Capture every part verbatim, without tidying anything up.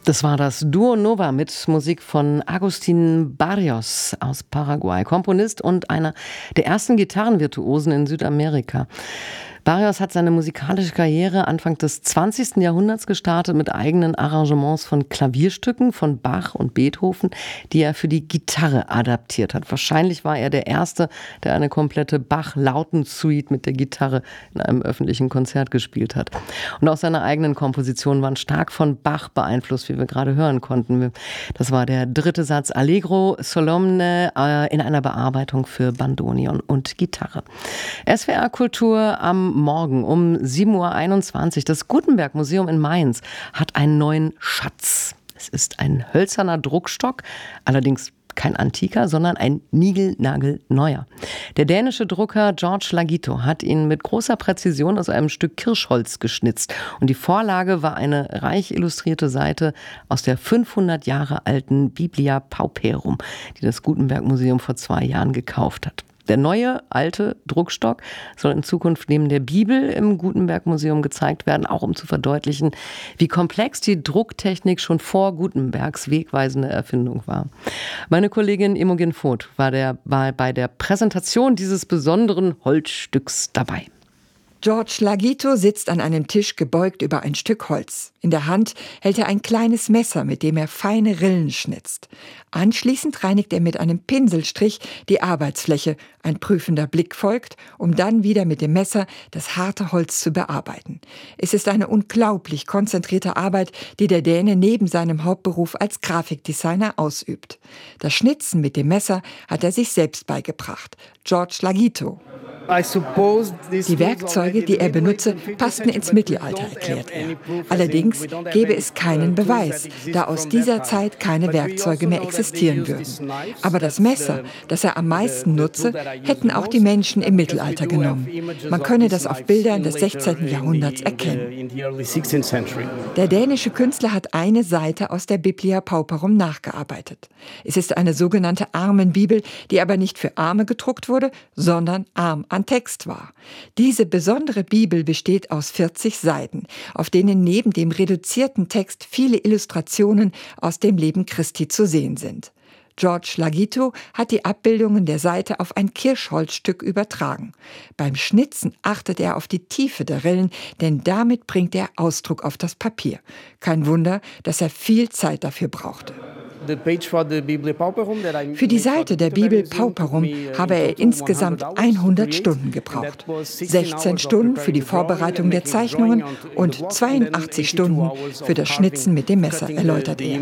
Das war das Duo Nova mit Musik von Agustín Barrios aus Paraguay, Komponist und einer der ersten Gitarrenvirtuosen in Südamerika. Barrios hat seine musikalische Karriere Anfang des zwanzigsten Jahrhunderts gestartet mit eigenen Arrangements von Klavierstücken von Bach und Beethoven, die er für die Gitarre adaptiert hat. Wahrscheinlich war er der Erste, der eine komplette Bach-Lautensuite mit der Gitarre in einem öffentlichen Konzert gespielt hat. Und auch seine eigenen Kompositionen waren stark von Bach beeinflusst, wie wir gerade hören konnten. Das war der dritte Satz Allegro Solemne in einer Bearbeitung für Bandoneon und Gitarre. S W R Kultur am Morgen um sieben Uhr einundzwanzig. Das Gutenberg-Museum in Mainz hat einen neuen Schatz. Es ist ein hölzerner Druckstock, allerdings kein antiker, sondern ein niegelnagelneuer. Der dänische Drucker George Lagito hat ihn mit großer Präzision aus einem Stück Kirschholz geschnitzt. Und die Vorlage war eine reich illustrierte Seite aus der fünfhundert Jahre alten Biblia Pauperum, die das Gutenberg-Museum vor zwei Jahren gekauft hat. Der neue, alte Druckstock soll in Zukunft neben der Bibel im Gutenberg-Museum gezeigt werden, auch um zu verdeutlichen, wie komplex die Drucktechnik schon vor Gutenbergs wegweisende Erfindung war. Meine Kollegin Imogen Voth war, der, war bei der Präsentation dieses besonderen Holzstücks dabei. George Lagito sitzt an einem Tisch gebeugt über ein Stück Holz. In der Hand hält er ein kleines Messer, mit dem er feine Rillen schnitzt. Anschließend reinigt er mit einem Pinselstrich die Arbeitsfläche. Ein prüfender Blick folgt, um dann wieder mit dem Messer das harte Holz zu bearbeiten. Es ist eine unglaublich konzentrierte Arbeit, die der Däne neben seinem Hauptberuf als Grafikdesigner ausübt. Das Schnitzen mit dem Messer hat er sich selbst beigebracht. George Lagito. Die Werkzeuge, die er benutze, passten ins Mittelalter, erklärt er. Allerdings gäbe es keinen Beweis, da aus dieser Zeit keine Werkzeuge mehr existieren würden. Aber das Messer, das er am meisten nutze, hätten auch die Menschen im Mittelalter genommen. Man könne das auf Bildern des sechzehnten Jahrhunderts erkennen. Der dänische Künstler hat eine Seite aus der Biblia Pauperum nachgearbeitet. Es ist eine sogenannte Armenbibel, die aber nicht für Arme gedruckt wurde, sondern arm an Text war. Diese besondere Bibel besteht aus vierzig Seiten, auf denen neben dem reduzierten Text viele Illustrationen aus dem Leben Christi zu sehen sind. George Lagito hat die Abbildungen der Seite auf ein Kirschholzstück übertragen. Beim Schnitzen achtet er auf die Tiefe der Rillen, denn damit bringt er Ausdruck auf das Papier. Kein Wunder, dass er viel Zeit dafür brauchte. Für die Seite der Bibel Pauperum habe er insgesamt hundert Stunden gebraucht. sechzehn Stunden für die Vorbereitung der Zeichnungen und zweiundachtzig Stunden für das Schnitzen mit dem Messer, erläutert er.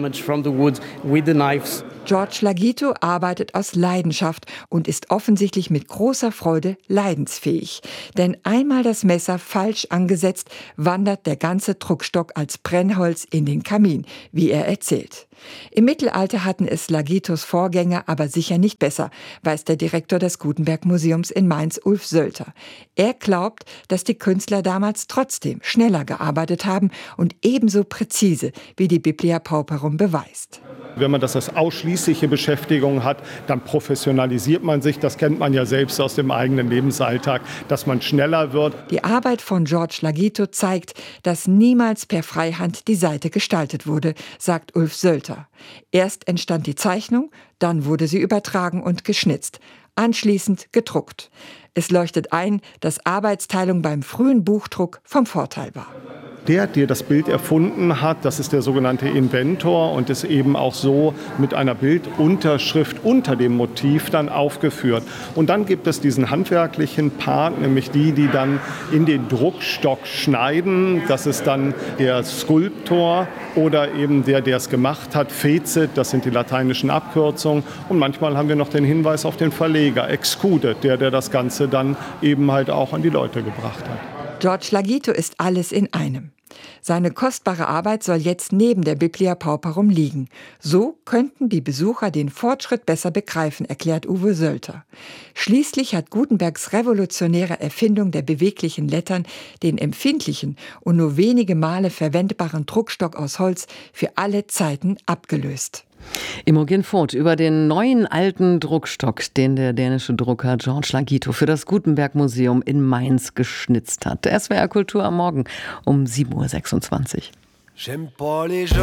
George Lagito arbeitet aus Leidenschaft und ist offensichtlich mit großer Freude leidensfähig. Denn einmal das Messer falsch angesetzt, wandert der ganze Druckstock als Brennholz in den Kamin, wie er erzählt. Im Mittelalter hatten es Lagitos Vorgänger aber sicher nicht besser, weiß der Direktor des Gutenberg-Museums in Mainz, Ulf Sölter. Er glaubt, dass die Künstler damals trotzdem schneller gearbeitet haben und ebenso präzise, wie die Biblia Pauperum beweist. Wenn man das als ausschließliche Beschäftigung hat, dann professionalisiert man sich. Das kennt man ja selbst aus dem eigenen Lebensalltag, dass man schneller wird. Die Arbeit von George Lagito zeigt, dass niemals per Freihand die Seite gestaltet wurde, sagt Ulf Sölter. Erst entstand die Zeichnung, dann wurde sie übertragen und geschnitzt, anschließend gedruckt. Es leuchtet ein, dass Arbeitsteilung beim frühen Buchdruck vom Vorteil war. Der, der das Bild erfunden hat, das ist der sogenannte Inventor und ist eben auch so mit einer Bildunterschrift unter dem Motiv dann aufgeführt. Und dann gibt es diesen handwerklichen Part, nämlich die, die dann in den Druckstock schneiden. Das ist dann der Skulptor oder eben der, der es gemacht hat, Fecit, das sind die lateinischen Abkürzungen. Und manchmal haben wir noch den Hinweis auf den Verleger, Excudet, der, der das Ganze dann eben halt auch an die Leute gebracht hat. George Lagito ist alles in einem. Seine kostbare Arbeit soll jetzt neben der Biblia Pauperum liegen. So könnten die Besucher den Fortschritt besser begreifen, erklärt Uwe Sölter. Schließlich hat Gutenbergs revolutionäre Erfindung der beweglichen Lettern den empfindlichen und nur wenige Male verwendbaren Druckstock aus Holz für alle Zeiten abgelöst. Imogen Voth über den neuen alten Druckstock, den der dänische Drucker George Lagito für das Gutenberg-Museum in Mainz geschnitzt hat. Der S W R Kultur am Morgen um sieben Uhr sechsundzwanzig.